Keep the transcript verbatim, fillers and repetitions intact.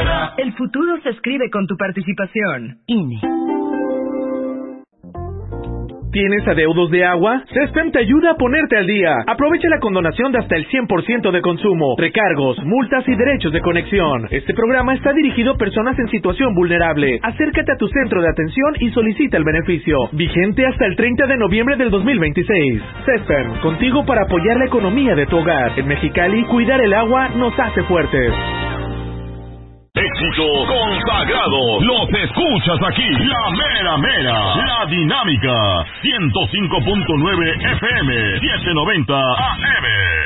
cambiará. El futuro se escribe con tu participación. I N E. ¿Tienes adeudos de agua? CESPEM te ayuda a ponerte al día. Aprovecha la condonación de hasta el cien por ciento de consumo, recargos, multas y derechos de conexión. Este programa está dirigido a personas en situación vulnerable. Acércate a tu centro de atención y solicita el beneficio. Vigente hasta el treinta de noviembre del dos mil veintiséis. CESPEM, contigo para apoyar la economía de tu hogar. En Mexicali, cuidar el agua nos hace fuertes. Éxito consagrado, los escuchas aquí, la mera mera, la dinámica, ciento cinco punto nueve F M, setecientos noventa A M.